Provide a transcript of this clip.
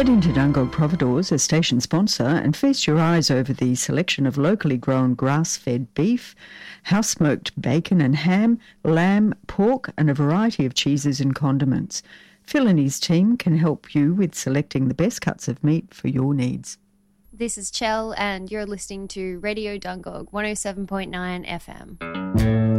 Head into Dungog Providores, a station sponsor, and feast your eyes over the selection of locally grown grass-fed beef, house-smoked bacon and ham, lamb, pork, and a variety of cheeses and condiments. Phil and his team can help you with selecting the best cuts of meat for your needs. This is Chell, and you're listening to Radio Dungog 107.9 FM.